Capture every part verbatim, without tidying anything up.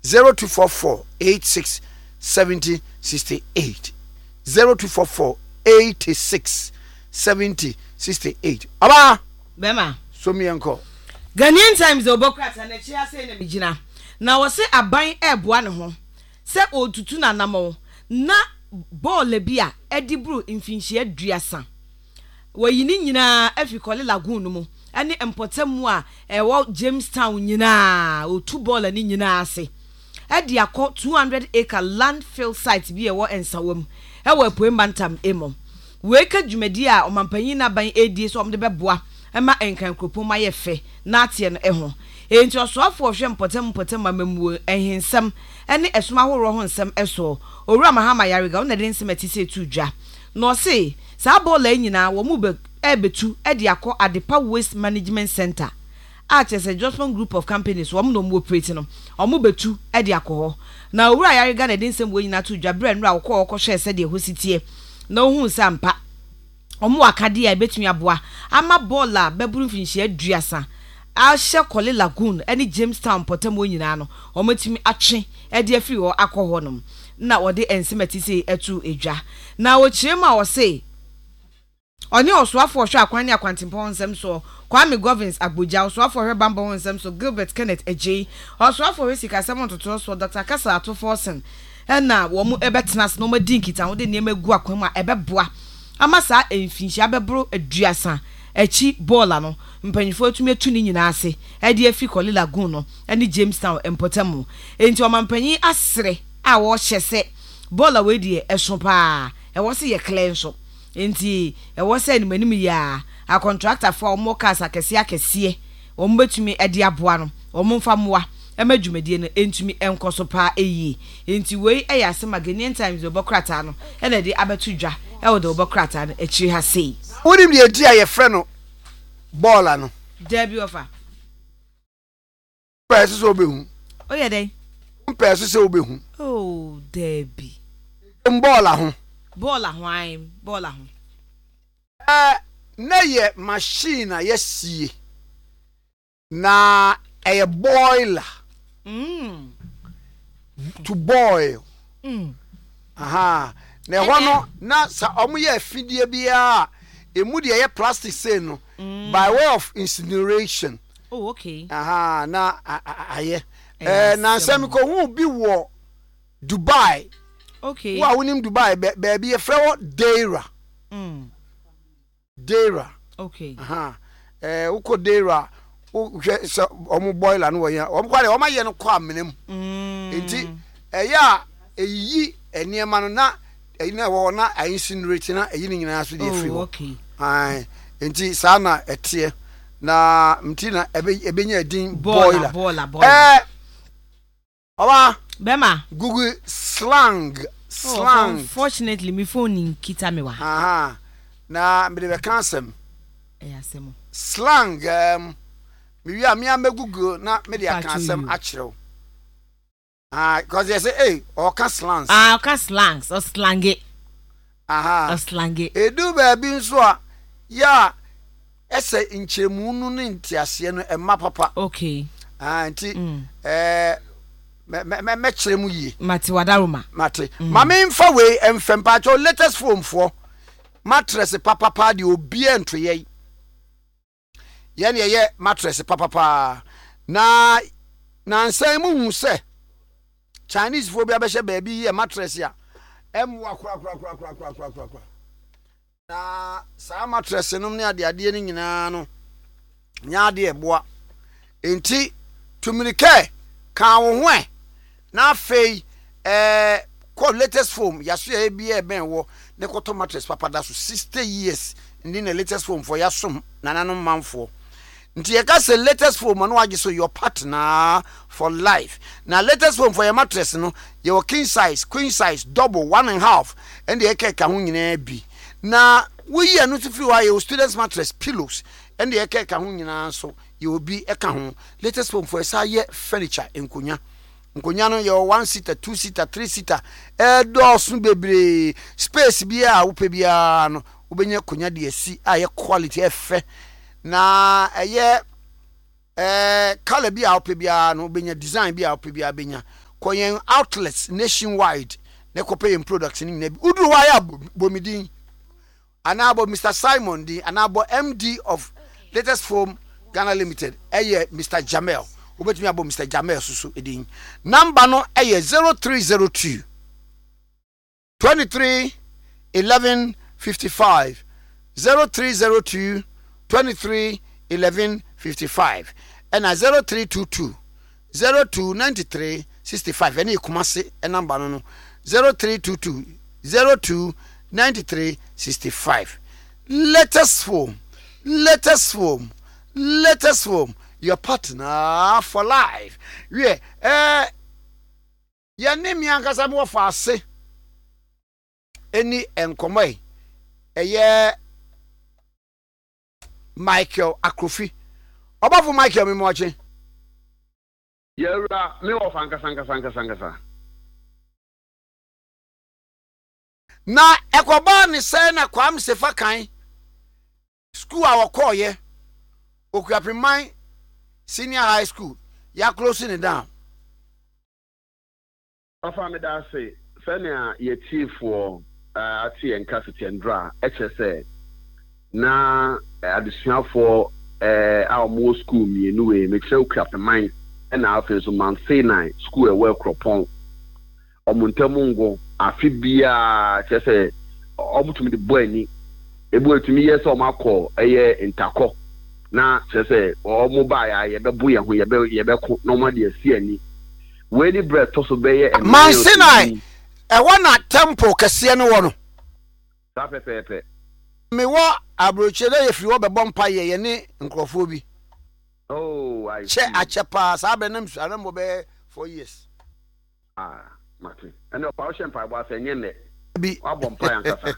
zero two four four eight six seven zero six eight zero two four four eight six seven zero six eight. Aba bema so mi enko Ghanaian Times the Obokrata na chia say na migina na wo se aban eboa ne ho se otutu na namo na ball bia edibru mfinhie aduasa wo yini nyina afikole lagoon no mu ene empotamu a ewo Jamestown nyina otu ball ni nyina ase edi akọ two hundred acre landfill site bi ewo ensawam ewo apuemantam emo we ka dwumadi a omampanyin na ban edi so omde beboa ema enkan kropoma ye fe na atie no eho enti osoafo hwe mpotem mpotem mamemuo ehensem ene esoma horo ho nsem eso owura mahama yariga ona de nsem atise tudwa no se sa bola nyina wo mu be ebetu edi akọ Adepa Waste Management Center at as a Johnson group of companies wo no mu operate no omu betu edi akọ ho na owura yariga na de nsem wo nyina tudwa bre nra akọ akọ hwe se de hositie na ohun sampa omu akade ya betumi aboa ama bola beburu mfinhie aduasa ahye Kole Lagoon eni Jamestown potamo nyina no omatimi atwe e de afiri ho akọ nom na wode ensemati sei etu edwa na wo kirema wo sei oni osoafo hwe akwan ne akwantempo nsem so Kwame Govins Agboja osoafo hwe bambo nsem so Gilbert Kenneth Ejei osoafo hwe sikasem ntoto so Doctor Kasa Atoforsen na wo mu ebetena no madinkita wo de ne magu akwan ma ebeboa ama sa emfinhia abebro aduasa echi bola no mpanyifo atumi atu ni nyina ase e de afi Kole Lagoon no ene Jamestown empotamu enti omampanyi asre a wo hyese bola we de eso pa e wo se ye clean so enti e wo se animanim ya a contractor for omo cars akese akese o mbetumi e de aboa no o mfa moa e madwumadie no entumi enkoso pa eyi enti we e ya se Ghanaian Times Obokrata no e na de abetudwa e wo de Obokrata no echi ha sei wonim de edi aye frɛ no bola no debi ofa pese so obehu o ye den pese so obehu oh debi bola ho bola ho ai bola ho eh na ye machine a yesie na a boiler mm to boil mm aha na ho no na sa omo ye afidie bia emu de ye plastic say no mm. by way of incineration. Oh okay. Aha na aye eh na nsem ko hu bi wo Dubai. Okay. Wa wonim Dubai baby e frewo Deira. Mm. Deira. Okay. Aha eh uko Deira o hwe so omo boiler no wo ya omo kwale omo ye no kwa amenem. Mm. Enti eh ya eyi eniema no na eyi na wo na incinerate na eyi ni nyina so de free. Oh okay. Ai enti sana etie na mtina ebenya din boiler boiler boiler eh oba bema Google slang slang oh, fortunately my phone kita me wa aha na me de cancel eh asemo slang um me wi am ya me Google na me de cancel akyerew ah because they say hey or can slangs ah o can slangs or slange aha o slange edu ba bi nso a ya ese nchemu nu ne ntiase no emma papa okay ah nti mm. eh me me me kyeremu yi mate wadaroma mate mm. mama mfa we emfempa cho latest form for mattress papa pa de obi ento ye ye ne ye mattress papa pa na na nsan mu hu se Chinese fo bia be hye baby ye mattress ya emwa kura kura kura kura kura kura kura na sa mattress no ne ade ade ni nyina no nya ade eboa enti tumirike kan wo ho e na fei eh ko latest form yaso e bia ben wo ne ko to mattress papa da so sixty years ndi na latest form for yasom nananom manfo nti ye ka say latest form no age so your partner for life na latest form for your mattress no your king size queen size double one and a half and the eke ka ho nyina bi na we ye no to free wa your students mattress pillows and the eke ka ho nyina so you will be eka ho latest form for say ye furniture enkonya nkonya no your one seater two seater three seater e doors no bebre space bia wo pe bia no wo benya konya de asi a ye quality efe na eye eh color bia wo pe bia no benya design bia wo pe bia benya koyen outlets nationwide ne kope yen products ni na udu wa ya bomidin anabo Mister Simon di anabo M D of Latest Foam Ghana Limited eye Mister Jamel obetumi abo Mister Jamel susu edin number no eye zero three zero two twenty-three eleven fifty-five zero three zero two twenty-three eleven fifty-five and a zero three two two zero two ninety-three sixty-five any kumase e number no zero three two two zero two ninety-three sixty-five. Latest Foam, Latest Foam, Latest Foam, your partner for life. Yeah, eh, your name yankasa mo fa se any enkomai eh yeah Michael Akrofi. Oba Michael me moche. Yera me o fanka sanka sanka sanka. Na ekoba ni se na kwam sefa kan school a wokoye Okuapiman senior high school ya closing it down. Afa me da say senior ye chief for uh ati en capacity and dra H S A na additional for eh our more school me anyway make sure Okuapiman and na afa so man say nine school e well cropon omuntamungo afi bia chese omutumi de boy ni ebu etumi yes o makọ eye intakọ na chese o mobile ya ye bebu ye ho ye be ye be ko no ma de asi ani we ni bread to so be ye man sinai e wona temple kese no wo no sa pepepe me wo abroche na ye firi wo be bompa ye ye ni nkrofo bi oh I che achepa sa be nam suare mo be four years ah Martin and the power champ I was saying ne bi abompa yankasa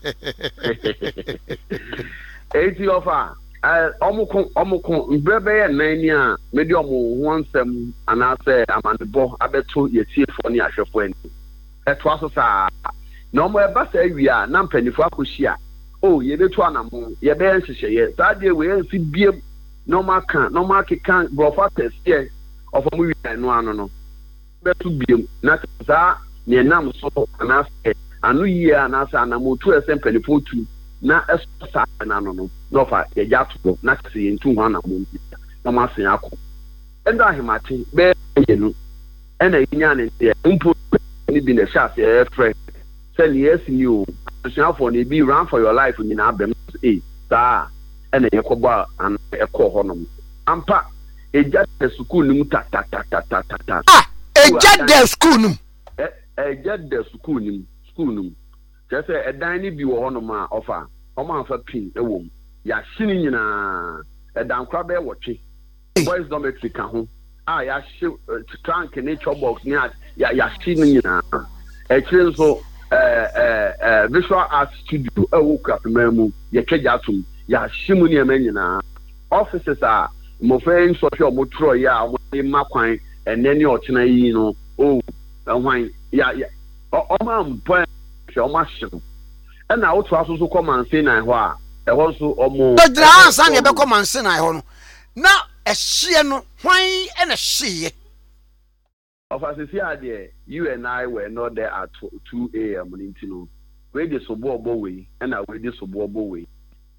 eighty offer eh omukon omukon mbrebe ye nan ni a medi omo ho ansem ana say amandebo abeto yetiefo ni ahwefo ani eto aso sa na omo eba sa wi a na mpanifo akohia oh ye beto anamo ye be nhihye ye sa de we ensi biem no maka no maka kan brofa test ye ofomu wi no ano no beto biem na sa ne nam so ana say anu yi ana sa na motu esempelifo tu na esosa na no no no fa ye jatugo na se yentu ho na mo na ma sen akọ endo ahimate be yenu ena yinya ne de mpo ni bi na sha se e friend say yes ni o so for na be run for your life ni na abem eh sa ena ye kọgba an e kọ ho no ampa eja de school ni mu ta ta ta ta ta ta ah eja de school ni eh eja de school ni school ni just a edan ni bi wo ho no ma offer o ma fa pin e wo ya hini nyina edan kra be wotwe boys dormitory ka ho ah ya shi trunk ni box ni ya ya hini nyina e kire so eh eh visual art studio e wo Okuapiman mu ye twaja atum ya himu ni ema nyina offices a mo fe nso hwe o mo tro ya o ma kwan eneni o tena yi no oh hwan ya ya o ma mpo o ma hye and na otu aso so come and say na ho a e ho so omo the dran san ye be come and say na ho no na e hye no hwan e na hye of as see ade you and I were not there at two a m in tino we dey so bo obo we and na we dey so bo obo we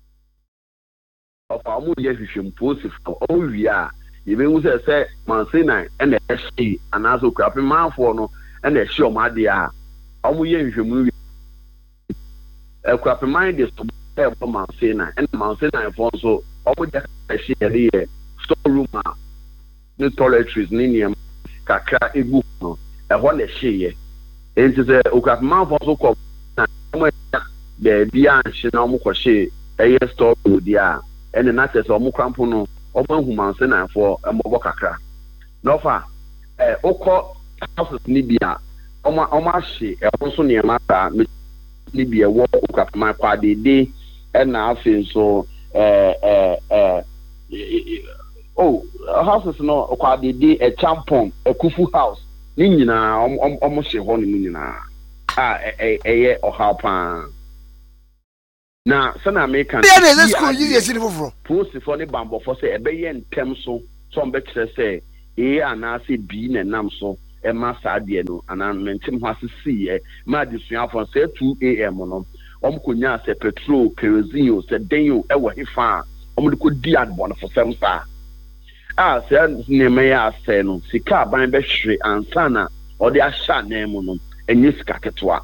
of amu ye hwehwem positive o wi a ye be hu say say man say na and e hye anaso Okuapiman fo no and e hye o ma de a amu ye hwehwem Okuapiman de so e man say na and man say na fo so omo de hye de storeroom a no toiletries ni ni kakra egu no e ho na hye enti se Okuapiman fo so ko na omo de bia hye na omo ko hye e ye store di a ene na tese omo krampo no omo hu man say na fo e mo bo kakra no fa eh okọ houses ni bia omo omo hye e ho so ne ma ta ni bia wo Okuapiman kwa dede e na afi so eh eh eh oh houses no kwa dede e champon e kufu house ni nyina omo hye ho ni nyina ah eh eh o ha pa na sana American yeah there is school you see for post for ni bambo for say e be ye ntem so so mbe kire say e ana say bi na nam so Emma Sadiano, and I'm mentioning what to see, my distribution say two A M on Omkunya, say petrol, kerosene, said Daniel, ever he found, Omku Diad one for some star. Ah, said Nemea Seno, Sika, Bambeshri, and Sana, or the Asha name on, and yes, Kakatwa.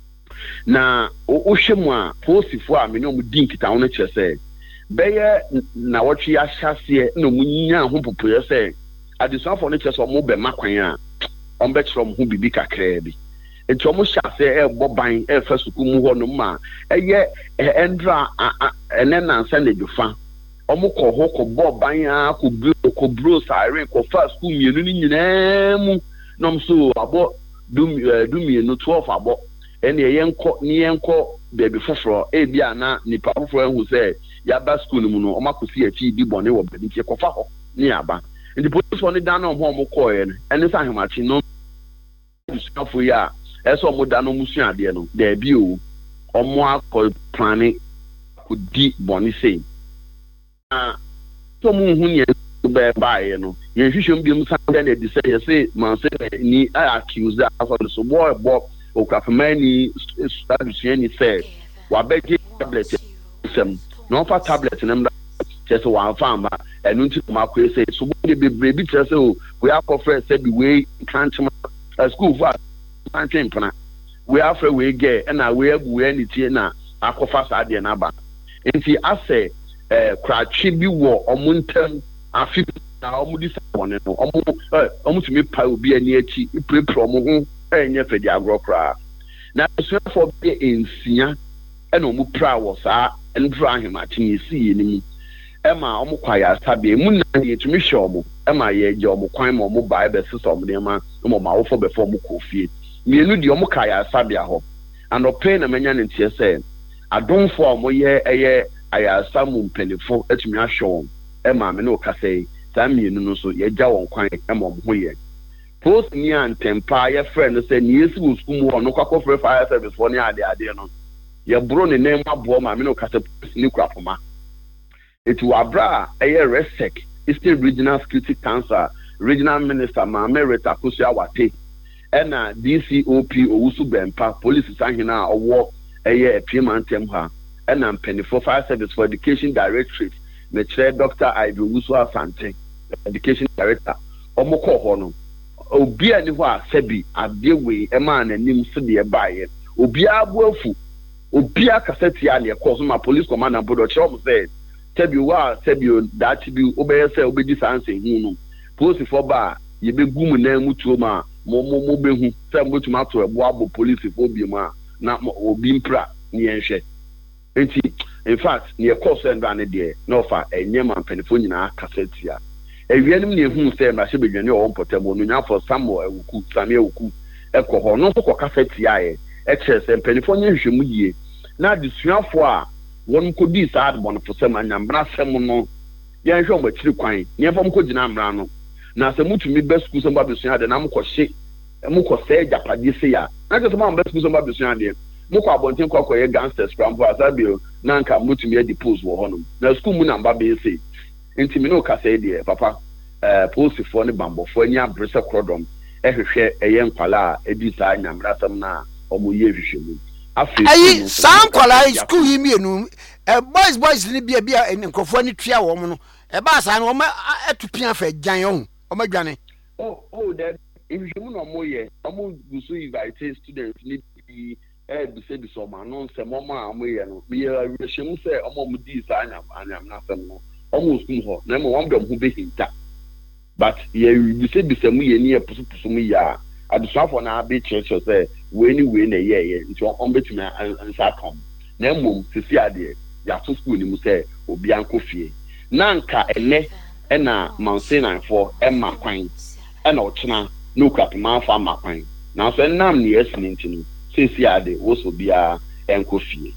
Na Oshemwa, Posifua, Minom Dink town, say, Bayer, now what she has chassis, no Munya, who put say. At the South Furniture or Mobe Maquia, on bet from who be bika crabby. And Tomo shall say, eh, Bob buying, eh, first to Kumu no ma, eh, yet, eh, Endra, and then I send it to fan. Omoko Hoko Bob buying, could brew, could brew, siren, could first whom you name, no, so about do me no twelve about any young court, Nianco, baby for a biana, ni papa who say, Yaba school, no, Omaku see a T D bonnet or baby Kofaho, Niaba. And the police wanted down on home coin, and it's a machine no for ya, as all Modano Musia, their view, or more called planning could deep bonny say. Ah, so moon to bear by, you know, you shouldn't be something that they say, Manse, ni I accuse that for the boy Bob or Capamani establishing say, what begging tablet, no for tablet and just one farmer. And until my say, so we be baby so we are for said the way can't a school for we are for we get and I wear any tina aqua fast at the number. And see, I say, uh, cratchy be war or mountain, I feel now this one almost me pie will be a near cheap pre promo and yet for the agro craft. Now, for be in Sia and no more proud was and dry him at you see me. Emma omukwaya sabe mu na ye tumi shomo Emma ye je omukwan mo mo ba be system de ma mo ma wo fo be fo mo kofie mienu de omukaya sabe aho and open na menya ne tie se adonfo mo ye eye aya samu mpenefo atumi ahwo Emma me no ka sei sa mienu no so ye gya won kwan Emma mo ho ye post ni antempa ye friend say ni esi wo school mo no kwakọ free fire service for ni ade ade no ye bro ne nem abo ma me no ka se ni kwapoma. It was Abra, a RESEC, Eastern Regional Security Council, Regional Minister Mamerita Kusia Wate, and a D C O P Owusu Bempa, Police Sangina, or War, a year, a Piedmont Temha, and I'm Penny for Fire Service for Education Directorate, the chair Doctor Ivy Wusua Sante, Education Director, Omoko Hono, Obia Niwa Sebi, Adewe, a man and Nim Sidia Baye, Obia Wolfu, Obia Cassetiani, of course, my police commander, Bodo Chom said. Tebi wa tebi that bi obeye say obedi sanse hu no post for ba ye be gum na mutuo ma mo mo mo be hu say motuma to ebo abo police for bi ma na obi mpra ni enhwe enti in fact ne course and ran there no fa enye man penifo nyina cassette ya ewianim ne hu say ma hye bedwane o portable no nya for Samuel Ewuku Samuel Ewuku ekọ no so ko cassette ya e e kire say penifo nye hwemu yie na disuafo a one could be sad one for some and Brasamono. Yan show but three quine, near from Kodinambrano. Now, some to me best school some Babus had an amco shake, a muco say Japadisia. Not just among best school some Babus had Muka Bontin Coco gangsters from Brasabio, Nanka Mutumia deposed war on. Now, school moon and Baby say, Intimino Casse, dear Papa, uh, posted for the bamboo for any Brissa Crodom, every share a young pala, a design and Brasamna, or Muyevishu. Ayi sam kwala school yi mienu eh boys boys ni bia bia enkofo ni tua wo no e ba sa no ma atupia fa gyan ho o ma dwane oh oh that if you no mo ye omo gusu invite students ni bi eh bi se bi so ma no se mo ma mo ye no bi ye rehemu se omo mo di sa anyam anyam na sem no omo school ho na mo won dem ho be hinta but ye bi se bi se mo ye ni e pusu pusu mo ya adusafo na be church say we ni we na ye ye nti on betumi ansa kom na mum sisi ade ya to school ni mu say obi anko fie na nka ene ena mountain for emma kwan ena ochena no crap man fa makwan na so enam ne yesini ntinu sisi ade wo so bia enko fie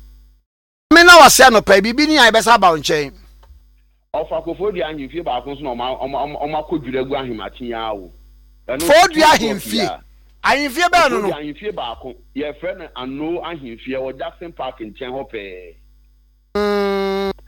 me na wase no pa bibi ni ai besa ba nchen ofa kofo di ahimfie ba ko so no ma o ma kodwiragu ahimati ya wo Fodua ahimfie ahimfie ba no no ahimfie ba ko ye friend ano ahimfie o Jackson Park nchen ho pe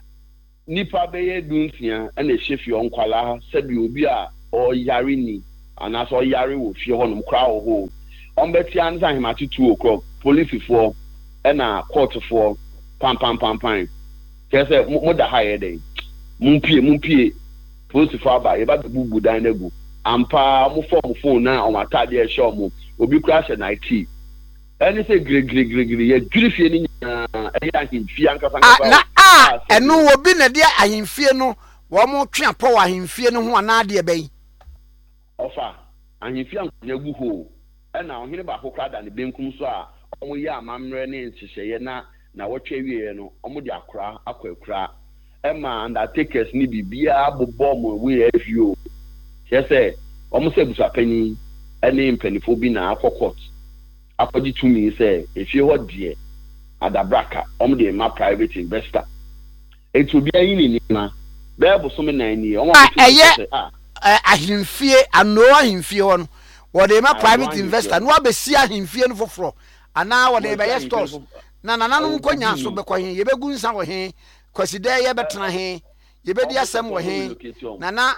nipa be ye dunsia na ehyefi onkwala sabi obi a o yare ni and as all yari will fear on crowd hole. On Betty and him at two o'clock, police for and a quarter for pam pam pam pam. Just a mother higher day. Mumpie, mumpie, police for by about the boo dynamo. Ampa, move for phone now on my tardy show move. Will be crash at night tea. Anything grig grig grig grig, griffin, uh, him, Fianca. Ah, and no will be a dear, I in fear no. One more tramp power him fear no one idea bay. Offer, and if young Yabu, and now here about Hokada and the Binkum Swa, only ya mamre names to say na na what you know, Omodia cra, aqua cra, Emma and that takers need be beer, bomb, we have you. Yes, say, almost a penny, a name penny for being a court. Apology to me, say, if you what dear, at the braca, only my private investor. It will be a in there was so many. Ah, I him fear and no him fear on what they my private investor. No, be see him fear for fro. And now what they buy stores. Na na na no konya so be kwa hin ye be gun san wo hin kwasi da ye betena hin ye be dia sem wo hin na na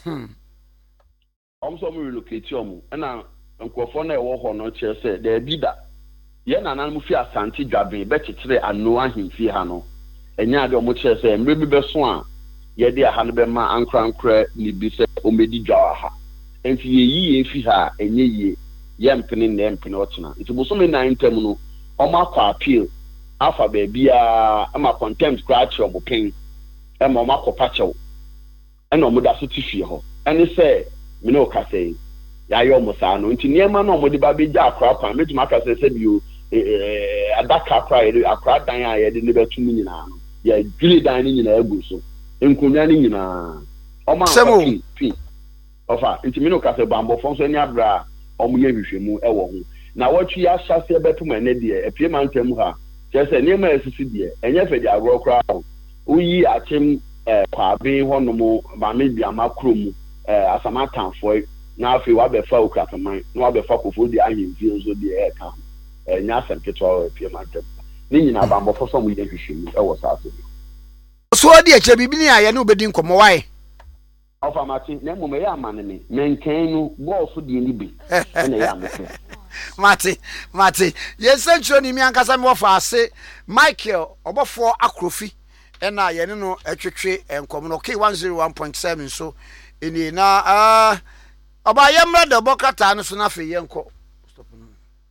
am so mo relocate omo na nkofo na e wo ho no che se da bi da ye na na mo fi asante dwaben be kekere ano ahemfie ha no enya de omo che se mre bi be so a ye de ha no be ma ankrankra ni bi se omedi dwa ha enti ye yi ye fi ha enye ye ye mpene na mpene otena enti bo so me nine tem no Oma kwa appeal afa baby a ama contempt scratch omo pen e ma oma ko pacho e na omo da so tifie ho ene se me no ka sei ya yo mo sa no nti niema na omo de ba be ja akra pa me tuma ka se se bio eh adaka akra ye akra dan a ye de ne betu nyina no ya dwili dan ni nyina egu so enkonya ni nyina oma pi pi ofa nti me no ka se bambo fon so ni abra omo ye hwehwemu e wo ho na what you are shase beto mane de apie mantem ha kese ne ma esisi de enye fe de agro kra uyi atem eh kwabe honomo ba me bia makrom eh asamatanfo na afi wa be fa okrataman na wa be fa kofo de ahemfie nso de e ka enya asempetwa apie mantem ni nyina ba mbofo so mu ye hwehwemu e wo sa so so de eche bibini aye ne obedi nkomo wai ofa mati na mo me ya manene menkan nu bo so de ni bi na ya meke Mati, Mati, yes, send ni mi ankasa me wofa ase Michael obofo akrofi ena ye ne no etwetwe enkom no K one oh one point seven so eni na ah oba yemra de bokata no so na fe yenko stop no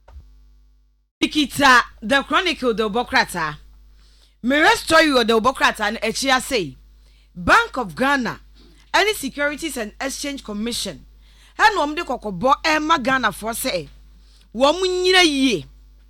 Ikita the Chronicle de Bokrata me restore you de Bokrata and echia say Bank of Ghana any Securities and Exchange Commission ha no omde kokobo e ma Ghana for say Womu nyina yie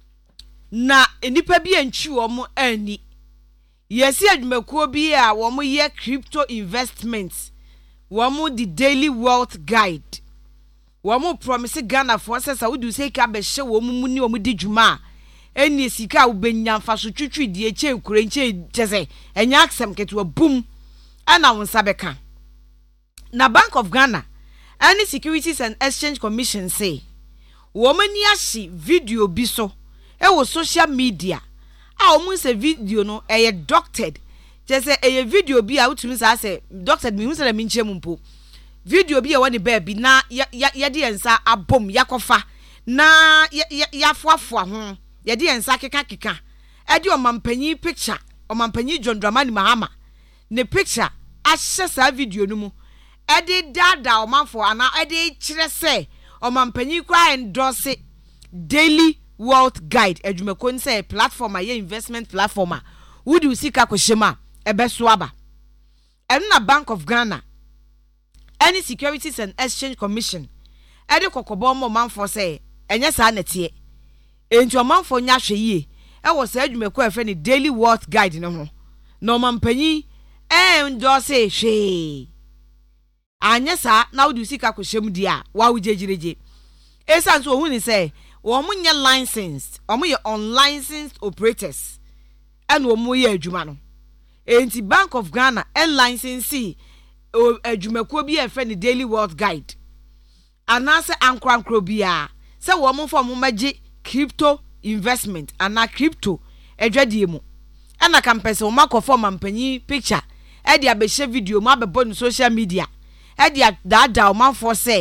na enipa bi antwi womu ani yesi adwumakuo bi a womu ye crypto investments womu the daily wealth guide womu promise Ghana for sesa wudu sei ka be hye womu mu ni womu di dwuma eni sika wo benya mfa so twitwi die eche kure nche chese enya aksem ketwa boom ana wonsa beka na Bank of Ghana any Securities and Exchange Commission say Womani ashi video bi so e wo social media a omun se video no e ye doctored je se e ye video bi a utumi sa se doctored mi hu se na mi nche mumpo video bi e woni ba bi na ya de ensa abom yakofa na ya foafo ho ya de ensa keka keka e de omampanyi picture omampanyi John Dramani Mahama ne picture a hye sa video no mu e de dada omanfo ana e de kire se Omampanyi kwa endorse daily wealth guide adwumako nse platform aye investment platform a wudi usika koshema ebeso aba na Bank of Ghana any Securities and Exchange Commission ede kokobo mo manfo say enye sa nete enti omanfo nya hwe yie e wo sa adwumako efe ni daily wealth guide no ho na omampanyi endorse hwe anya sa na wudi usika koshemu dia wa wujejireje esa so ohun ni say wo munye licensed omo ye unlicensed operators and wo mu ye adwuma no enti Bank of Ghana en licensee adwumako bi e fe ni daily wealth guide anase ankrankro bia say wo mu fo mu magi crypto investment ana crypto edwadie mu ana kampese wo makofo mampanyi picture e dia be share video mu abebo no social media e dia dada o man for say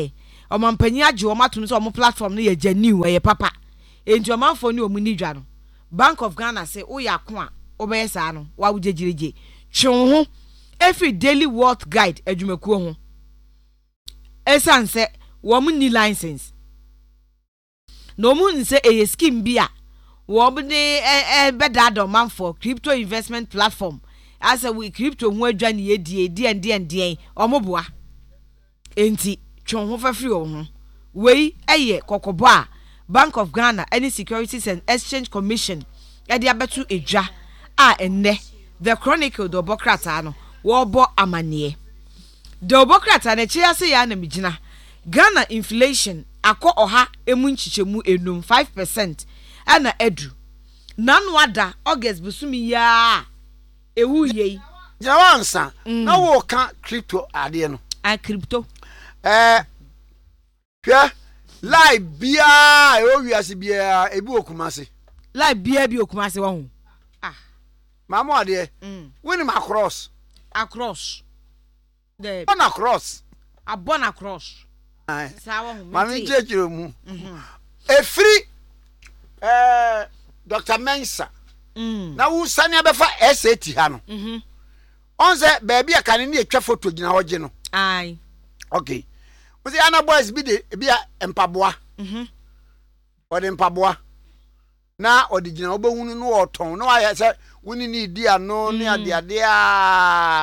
ɔmampanyin agye wɔn atum sɛ ɔmo platform no yɛ genuine ɛyɛ papa enti ɔmanfo ne ɔmo ni dwa no Bank of Ghana say woyɛ ako a wobɛyɛ saa no wa wogyegyerege twe ho every daily wealth guide adwumakuo ho esan sɛ wɔn ni license no mu nse ɛyɛ scheme bi a wɔn de ɛ bɛda dɔ manfo crypto investment platform asa we crypto ho adwa ne yɛdie die die die ɔmo boa enti twe ho fa free wɔn ho wei ɛyɛ kɔkɔbɔ a Bank of Ghana any Securities and Exchange Commission ɛde abetu edwa a enne the Chronicle do bokrata no wo bo amanie do bokrata na chi ase ya na migina Ghana inflation akọ ọha emu nchichemu enum five percent ana edu nanu ada August busumi ya ewu yei jawansa na wo ka crypto ade no a crypto eh hwe live bia e o wiase bia ebi okumase live bia bi okumase wo ah mama ade mm wini ma cross across the on across abon across ai sa wo mama jejiro mu mhm efiri eh Doctor Mensa mm na wo sane abefa S A T ha no mhm onse baby akane ne etwa photo gina hoje no ai okay we say ana boys bi de bi a empaboa mhm ode empaboa na ode gina obehunu no oton na wa say woni ni di ano ne ade ade a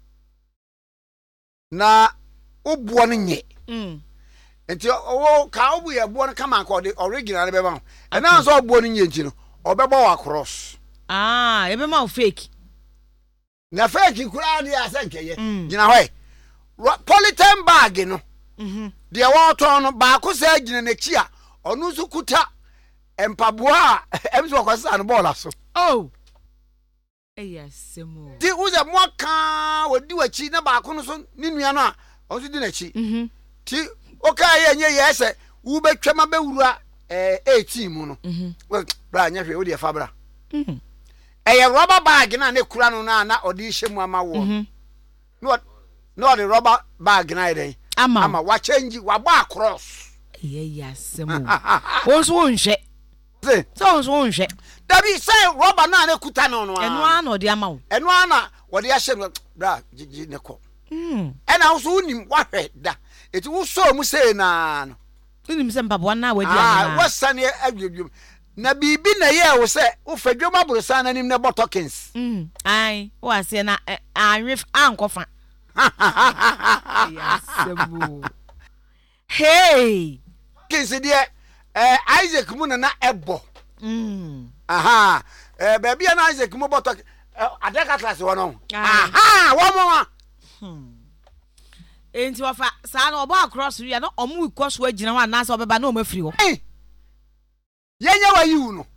na obuo no nye mm enti o ka obu ye buo no kama ka ode original ne beba e na so obuo no nye nti no obebo wa cross ah ebe ma fake na fake kura de asankeye gina hoy polythene bag no mhm de wo ton no ba ko sa gina na chi a onu su kuta empaboa em so kwasa no ball aso oh eyasemo di uze mo ka wodi wachi na ba ko no so ni nua no a o so di na chi mhm ti o ka ye nye ye se wo betwema bewura eh eighteen mu no mhm bra nya hwe wo de fa bra mhm eye rubber bag na ne kura no na na odi hyemu ama wo mhm no no the rubber bag na ide ama ama wa change wa ba cross eyasemo wo so nhwe se so so nhwe dabi say rubber na ne kuta no no eno ana odi ama wo eno ana wo de hyemu bra gigi ne ko mhm ena wo so unim wa hwe da eti wo so mu say na no unim se mpabo na wadi ana ana ah wasane adwedwum na bibi na ye wo se wo fadwom aborosa na nim ne botokins mhm ai wo ase na anwe ankofa yasemo hey kinsi de eh Isaac mu na na ebo mm aha eh baby na Isaac mu botok adaka class wo no aha wo mo hmm enti wa fa sa na obo across ria no omu ikoso agina wa na sa obeba na o mafiri ho yenya wa yiwu no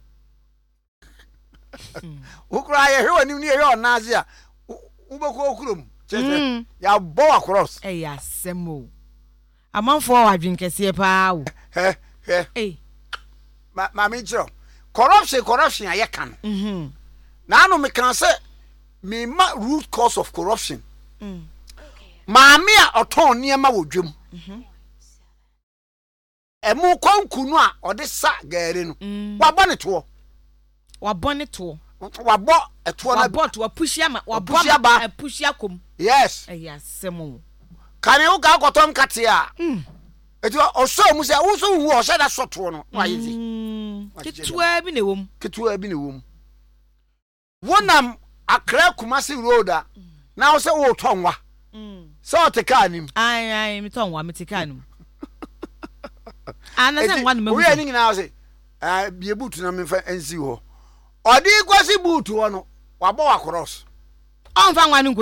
ukura ye hwe wani ni ye onaze a ubeko okurom chese ya bo across eh yasemo amanfo wa adwenkese pa wo he he eh ma ma mi jiro corruption corruption aye kan mhm na anu me kan say me ma root cause of corruption mm maami a oton niema wodwem mhm emu kwankunu a ode sa gare no wabɔ ne to wabɔ ne to wabɔ eto na wabɔ to pushia ma wabɔ pushia pushia kom yes eyasemo kane wo ga kotom kate a mm eti o so mu se wo so hu o hye da soto no wa yizi kitwa bi ne wom kitwa bi ne wom wonam Accra Kumasi road a na wo se wo tonwa mm so te ka anim ai ai mi tonwa mi te ka anim ana se nwa no me wo ye ni na wo se ah bie boot na me fa ensi ho odi kwasi boot ho no wabɔ wa cross on fa nwa no